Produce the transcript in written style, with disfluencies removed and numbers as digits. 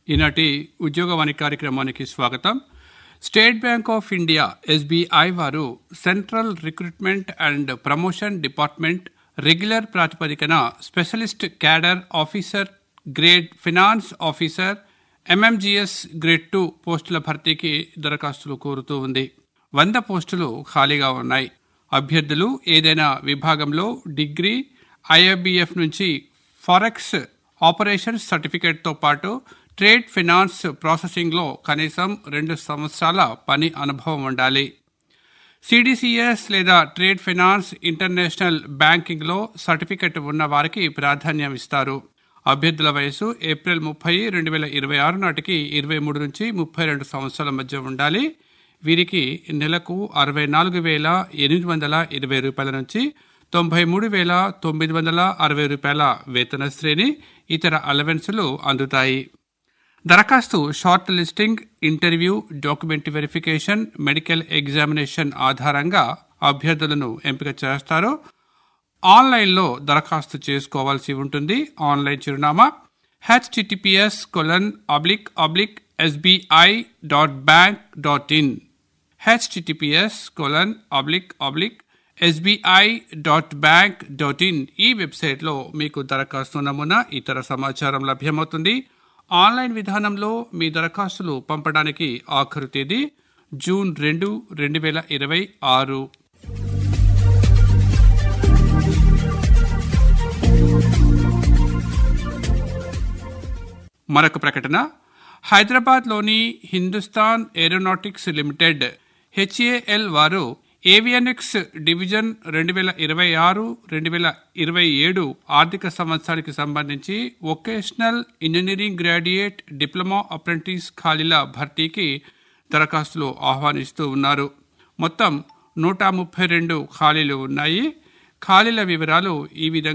ఈనాటి ఉద్యోగవాణి కార్యక్రమానికి స్వాగతం. State bank of India SBI వారు central recruitment and promotion department regular ప్రాతిపదికన specialist cadre officer grade finance officer MMGS grade 2 పోస్టుల భర్తీకి దరఖాస్తులు కోరుతూ ఉంది. 100 పోస్టులు ఖాళీగా ఉన్నాయి. అభ్యర్థులు ఏదైనా విభాగంలో డిగ్రీ, IIBF నుంచి ఫారెక్స్ ఆపరేషన్స్ సర్టిఫికేట్తో పాటు ట్రేడ్ ఫినాన్స్ ప్రాసెసింగ్లో కనీసం 2 సంవత్సరాల పని అనుభవం ఉండాలి. CDCS లేదా ట్రేడ్ ఫినాన్స్ ఇంటర్నేషనల్ బ్యాంకింగ్లో సర్టిఫికెట్ ఉన్న వారికి ప్రాధాన్యం ఇస్తారు. అభ్యర్థుల వయసు ఏప్రిల్ 30, 2026 నాటికి 23 నుంచి 32 సంవత్సరాల మధ్య ఉండాలి. వీరికి నెలకు 64,820 రూపాయల నుంచి 93,960 రూపాయల వేతన శ్రేణి, ఇతర అలవెన్సులు అందుతాయి. దరఖాస్తు short listing, interview, document verification, medical examination ఆధారంగా అభ్యర్థులను ఎంపిక చేస్తారు. ఆన్లైన్లో దరఖాస్తు చేసుకోవాల్సి ఉంటుంది. ఆన్లైన్ చిరునామా https://sbi.bank.in https://sbi.bank.in ఈ వెబ్సైట్లో మీకు దరఖాస్తు నమూనా, ఇతర సమాచారం లభ్యమవుతుంది. ఆన్లైన్ విధానంలో మీ దరఖాస్తులు పంపడానికి ఆఖరు తేదీ జూన్ 2, 2026. మరొక ప్రకటన. హైదరాబాద్లోని హిందుస్థాన్ ఏరోనాటిక్స్ లిమిటెడ్ HAL వారు ఏవియానిక్స్ డివిజన్ 2026-2027 ఆర్థిక సంవత్సరానికి సంబంధించి vocational engineering graduate, diploma apprentice ఖాళీల భర్తీకి దరఖాస్తులు ఆహ్వానిస్తూ ఉన్నారు. మొత్తం 132 ఖాళీలు ఉన్నాయి. ఖాళీల వివరాలు ఈ విధంగా